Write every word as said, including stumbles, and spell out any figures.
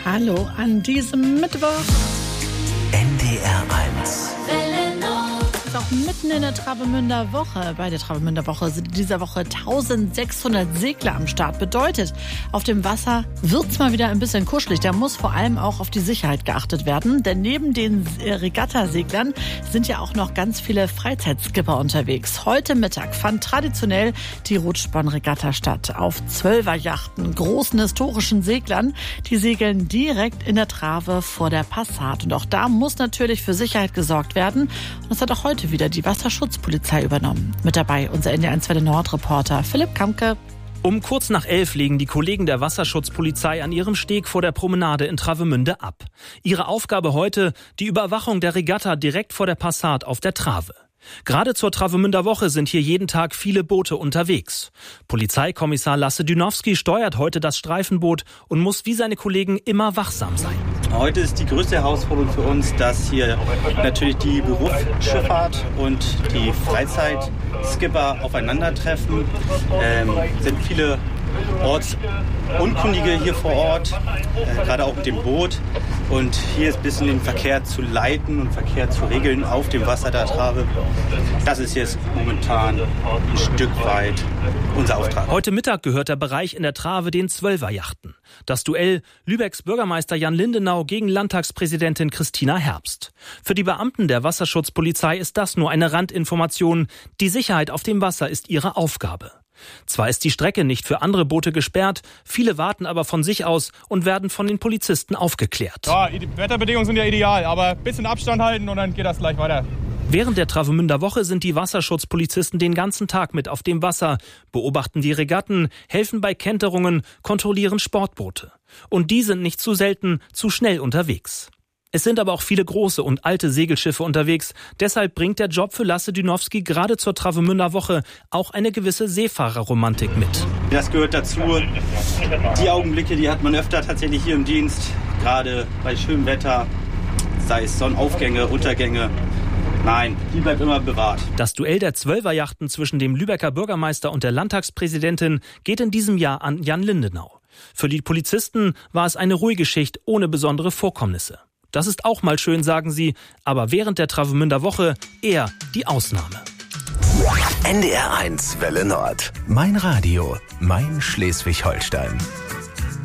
Hallo an diesem Mittwoch. N D R eins. Auch mitten in der Travemünder Woche. Bei der Travemünder Woche sind in dieser Woche eintausendsechshundert Segler am Start. Bedeutet, auf dem Wasser wird's mal wieder ein bisschen kuschelig. Da muss vor allem auch auf die Sicherheit geachtet werden. Denn neben den Regattaseglern sind ja auch noch ganz viele Freizeitskipper unterwegs. Heute Mittag fand traditionell die Rutschbahnregatta statt. Auf Zwölferjachten, großen historischen Seglern. Die segeln direkt in der Trave vor der Passat. Und auch da muss natürlich für Sicherheit gesorgt werden. Und das hat auch heute wieder die Wasserschutzpolizei übernommen. Mit dabei unser N D R eins Welle Nord-Reporter Philipp Kamke. Um kurz nach elf legen die Kollegen der Wasserschutzpolizei an ihrem Steg vor der Promenade in Travemünde ab. Ihre Aufgabe heute, die Überwachung der Regatta direkt vor der Passat auf der Trave. Gerade zur Travemünder Woche sind hier jeden Tag viele Boote unterwegs. Polizeikommissar Lasse Dynowski steuert heute das Streifenboot und muss wie seine Kollegen immer wachsam sein. Heute ist die größte Herausforderung für uns, dass hier natürlich die Berufsschifffahrt und die Freizeitskipper aufeinandertreffen. Ähm, sind viele Ortsunkundige hier vor Ort, äh, gerade auch mit dem Boot. Und hier ist ein bisschen den Verkehr zu leiten und Verkehr zu regeln auf dem Wasser der Trave. Das ist jetzt momentan ein Stück weit unser Auftrag. Heute Mittag gehört der Bereich in der Trave den Zwölferjachten. Das Duell Lübecks Bürgermeister Jan Lindenau gegen Landtagspräsidentin Christina Herbst. Für die Beamten der Wasserschutzpolizei ist das nur eine Randinformation. Die Sicherheit auf dem Wasser ist ihre Aufgabe. Zwar ist die Strecke nicht für andere Boote gesperrt, viele warten aber von sich aus und werden von den Polizisten aufgeklärt. Ja, die Wetterbedingungen sind ja ideal, aber ein bisschen Abstand halten und dann geht das gleich weiter. Während der Travemünder Woche sind die Wasserschutzpolizisten den ganzen Tag mit auf dem Wasser, beobachten die Regatten, helfen bei Kenterungen, kontrollieren Sportboote. Und die sind nicht zu selten zu schnell unterwegs. Es sind aber auch viele große und alte Segelschiffe unterwegs. Deshalb bringt der Job für Lasse Dynowski gerade zur Travemünder Woche auch eine gewisse Seefahrerromantik mit. Das gehört dazu. Die Augenblicke, die hat man öfter tatsächlich hier im Dienst. Gerade bei schönem Wetter, sei es Sonnenaufgänge, Untergänge. Nein, die bleibt immer bewahrt. Das Duell der Zwölferjachten zwischen dem Lübecker Bürgermeister und der Landtagspräsidentin geht in diesem Jahr an Jan Lindenau. Für die Polizisten war es eine ruhige Schicht ohne besondere Vorkommnisse. Das ist auch mal schön, sagen sie, aber während der Travemünder Woche eher die Ausnahme. N D R eins Welle Nord. Mein Radio, mein Schleswig-Holstein.